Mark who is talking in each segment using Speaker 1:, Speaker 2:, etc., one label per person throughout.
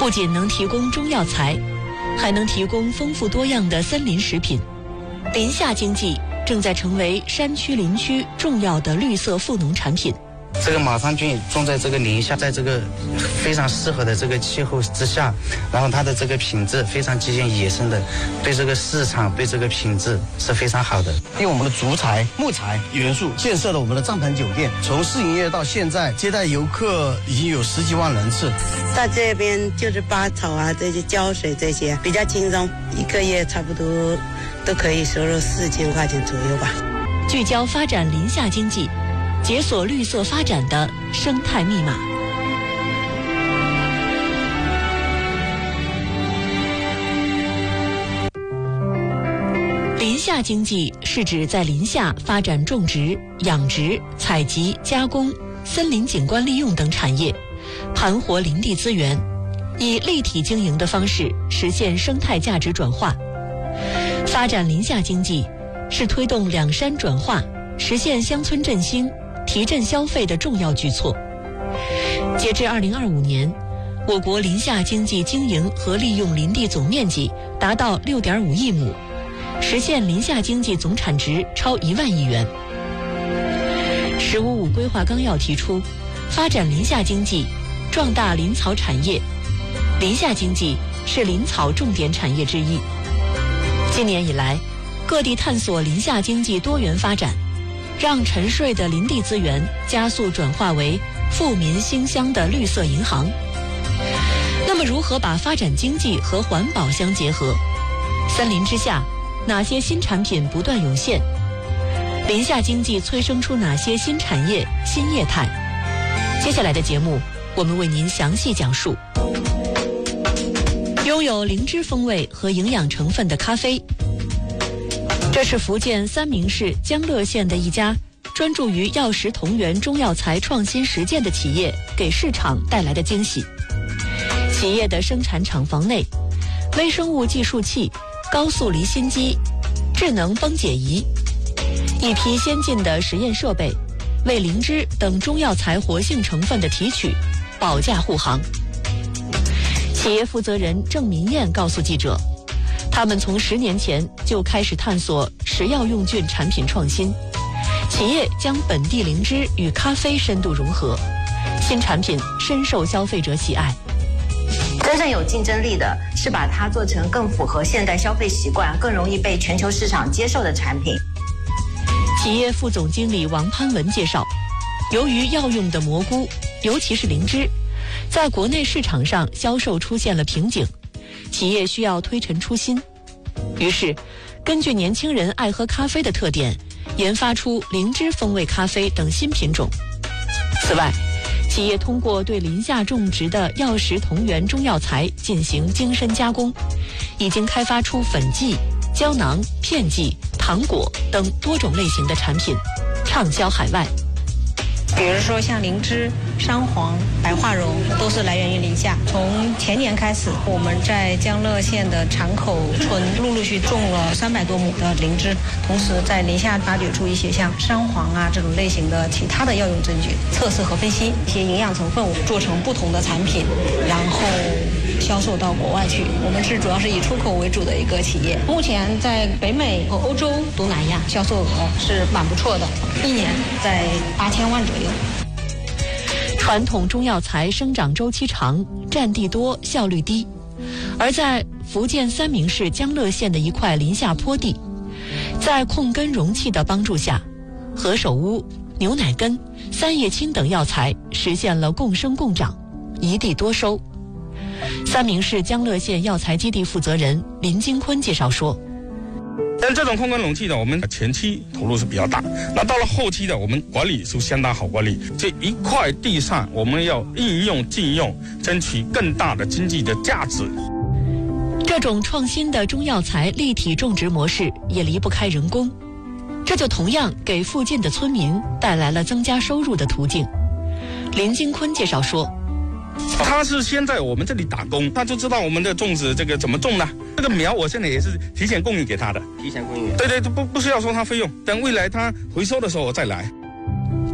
Speaker 1: 不仅能提供中药材，还能提供丰富多样的森林食品。林下经济正在成为山区林区重要的绿色副农产品。
Speaker 2: 这个马桑菌种在这个林下，在这个非常适合的这个气候之下，然后它的这个品质非常接近野生的，对这个市场对这个品质是非常好的。
Speaker 3: 用我们的竹材、木材元素建设了我们的帐篷酒店，从试营业到现在接待游客已经有10几万人次。
Speaker 4: 在这边就是拔草啊，这些浇水这些比较轻松，一个月差不多都可以收入4000块钱左右吧。
Speaker 1: 聚焦发展林下经济，解锁绿色发展的生态密码。林下经济是指在林下发展种植、养殖、采集、加工、森林景观利用等产业，盘活林地资源，以立体经营的方式实现生态价值转化。发展林下经济是推动两山转化、实现乡村振兴、提振消费的重要举措。截至2025年，我国林下经济经营和利用林地总面积达到6.5亿亩，实现林下经济总产值超1万亿元。“15+5”规划纲要提出，发展林下经济，壮大林草产业。林下经济是林草重点产业之一。今年以来，各地探索林下经济多元发展，让沉睡的林地资源加速转化为富民兴乡的绿色银行。那么如何把发展经济和环保相结合？森林之下，哪些新产品不断涌现？林下经济催生出哪些新产业、新业态？接下来的节目，我们为您详细讲述。拥有灵芝风味和营养成分的咖啡，这是福建三明市江乐县的一家专注于药食同源中药材创新实践的企业给市场带来的惊喜。企业的生产厂房内，微生物计数器、高速离心机、智能崩解仪，一批先进的实验设备，为灵芝等中药材活性成分的提取保驾护航。企业负责人郑明艳告诉记者，他们从10年前就开始探索食药用菌产品创新，企业将本地灵芝与咖啡深度融合，新产品深受消费者喜爱。
Speaker 5: 真正有竞争力的是把它做成更符合现代消费习惯、更容易被全球市场接受的产品。
Speaker 1: 企业副总经理王潘文介绍，由于药用的蘑菇，尤其是灵芝，在国内市场上销售出现了瓶颈，企业需要推陈出新。于是，根据年轻人爱喝咖啡的特点，研发出灵芝风味咖啡等新品种。此外，企业通过对林下种植的药食同源中药材进行精深加工，已经开发出粉剂、胶囊、片剂、糖果等多种类型的产品，畅销海外。
Speaker 6: 比如说像灵芝、山黄、白化茸都是来源于林下。从前年开始，我们在江乐县的长口村陆续种了300多亩的灵芝，同时在林下发掘出一些像山黄啊这种类型的其他的药用证据，测试和分析一些营养成分，做成不同的产品，然后销售到国外去。我们主要是以出口为主的一个企业，目前在北美和欧洲、东南亚销售额是蛮不错的，一年在8000万左右。
Speaker 1: 传统中药材生长周期长，占地多，效率低。而在福建三明市江乐县的一块林下坡地，在控根容器的帮助下，何首乌、牛奶根、三叶青等药材实现了共生共长，一地多收。三明市江乐县药材基地负责人林金坤介绍说，
Speaker 7: 但这种控根容器呢，我们前期投入是比较大，那到了后期的我们管理是相当好管理。这一块地上我们要应用尽用，争取更大的经济的价值。
Speaker 1: 这种创新的中药材立体种植模式也离不开人工，这就同样给附近的村民带来了增加收入的途径。林金坤介绍说，
Speaker 7: 他是先在我们这里打工，他就知道我们的种植这个怎么种呢？这个苗我现在也是提前供应给他的，
Speaker 2: 提前供应。
Speaker 7: 对，不需要收他费用，等未来他回收的时候我再来。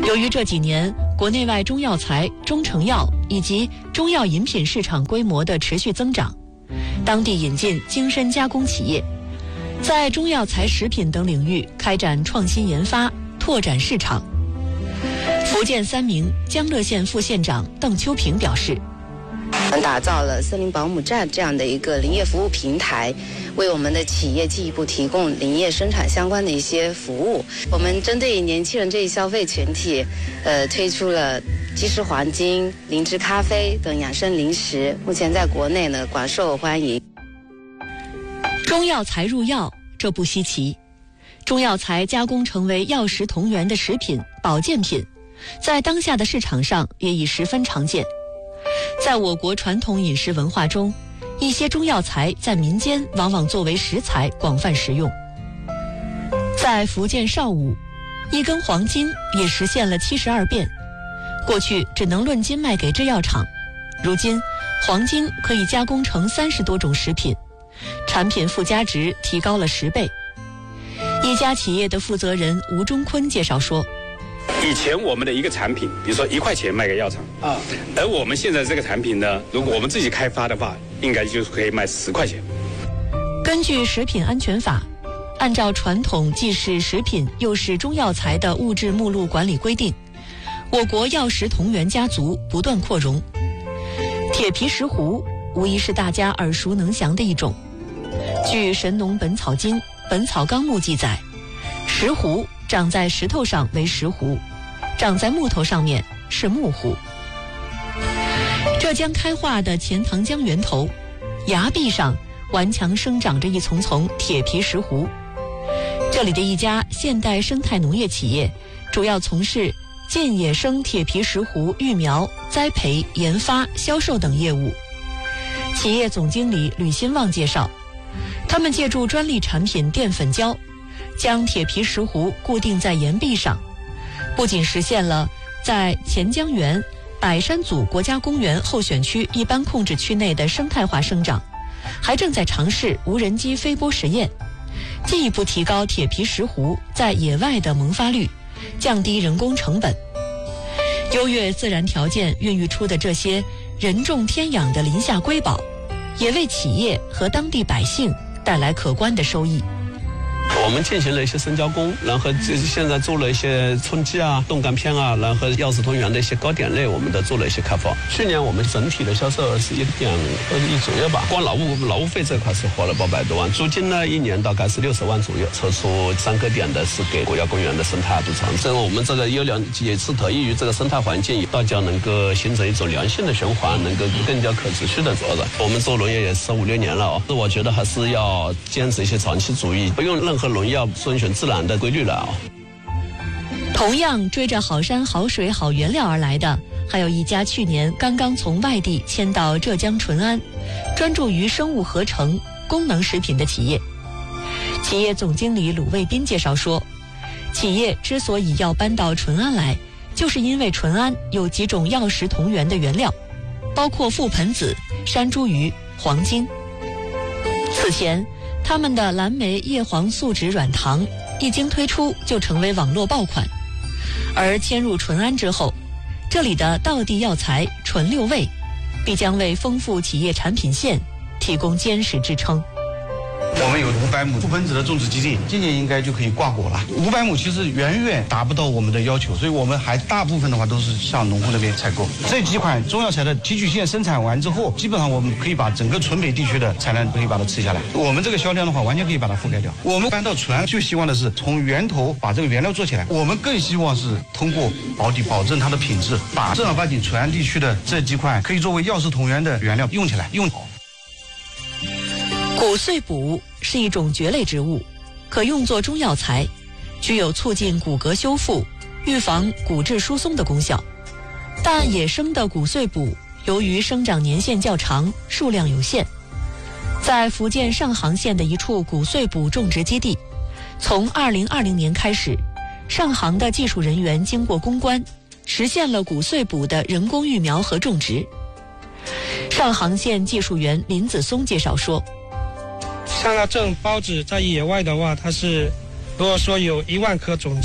Speaker 1: 由于这几年国内外中药材、中成药以及中药饮品市场规模的持续增长，当地引进精深加工企业，在中药材、食品等领域开展创新研发，拓展市场。福建三明江乐县副县长邓秋平表示，
Speaker 8: 我们打造了森林保姆站这样的一个林业服务平台，为我们的企业进一步提供林业生产相关的一些服务。我们针对年轻人这一消费群体，推出了鸡翅黄金、灵芝咖啡等养生零食，目前在国内呢广受欢迎。
Speaker 1: 中药材入药，这不稀奇。中药材加工成为药食同源的食品、保健品，在当下的市场上也已十分常见。在我国传统饮食文化中，一些中药材在民间往往作为食材广泛食用。在福建邵武，一根黄金也实现了72变。过去只能论斤卖给制药厂，如今黄金可以加工成30多种食品，产品附加值提高了10倍。一家企业的负责人吴忠坤介绍说，
Speaker 9: 以前我们的一个产品，比如说1块钱卖给药厂而我们现在这个产品呢，如果我们自己开发的话，应该就是可以卖10块钱。
Speaker 1: 根据食品安全法，按照传统既是食品又是中药材的物质目录管理规定，我国药食同源家族不断扩容。铁皮石斛无疑是大家耳熟能详的一种。据《神农本草经》《本草纲目》记载，石斛长在石头上为石斛，长在木头上面是木斛。浙江开化的钱塘江源头，崖壁上顽强生长着一丛丛铁皮石斛。这里的一家现代生态农业企业，主要从事近野生铁皮石斛育苗、栽培、研发、销售等业务。企业总经理吕新旺介绍，他们借助专利产品淀粉胶，将铁皮石斛固定在岩壁上，不仅实现了在钱江源、百山祖国家公园候选区一般控制区内的生态化生长，还正在尝试无人机飞播实验，进一步提高铁皮石斛在野外的萌发率，降低人工成本。优越自然条件孕育出的这些人种天养的林下瑰宝，也为企业和当地百姓带来可观的收益。
Speaker 10: 我们进行了一些深加工，然后现在做了一些春季啊、冻干片啊，然后药食同源的一些糕点类，我们都做了一些开发。去年我们整体的销售额是1.2亿左右吧，光劳务费这块是花了800多万，租金呢1年大概是60万左右，抽出3个点的是给国家公园的生态补偿。这个我们这个优良也是得益于这个生态环境，大家能够形成一种良性的循环，能够更加可持续的做的。我们做农业也是5、6年了我觉得还是要坚持一些长期主义，不用任何农药，遵循自然的规律了
Speaker 1: 同样追着好山好水好原料而来的，还有一家去年刚刚从外地迁到浙江淳安，专注于生物合成、功能食品的企业。企业总经理鲁卫斌介绍说，企业之所以要搬到淳安来，就是因为淳安有几种药食同源的原料，包括覆盆子、山茱萸、黄金。此前他们的蓝莓叶黄素脂软糖一经推出就成为网络爆款，而迁入淳安之后，这里的道地药材纯六味必将为丰富企业产品线提供坚实支撑。
Speaker 3: 我们有500亩覆盆子的种植基地，今年应该就可以挂果了。500亩其实远远达不到我们的要求，所以我们还大部分的话都是向农户那边采购。这几款中药材的提取线生产完之后，基本上我们可以把整个淳北地区的产量可以把它吃下来。我们这个销量的话，完全可以把它覆盖掉。我们搬到淳安就希望的是从源头把这个原料做起来，我们更希望是通过保底保证它的品质，把正儿八经淳安地区的这几款可以作为药食同源的原料用起来，用好。
Speaker 1: 骨碎补是一种蕨类植物，可用作中药材，具有促进骨骼修复、预防骨质疏松的功效。但野生的骨碎补由于生长年限较长，数量有限。在福建上杭县的一处骨碎补种植基地，从2020年开始，上杭的技术人员经过攻关，实现了骨碎补的人工育苗和种植。上杭县技术员林子松介绍说，
Speaker 11: 像那种孢子在野外的话，它是如果说有1万颗种子，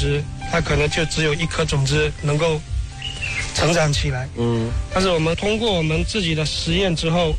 Speaker 11: 它可能就只有一颗种子能够成长起来。但是我们通过我们自己的实验之后，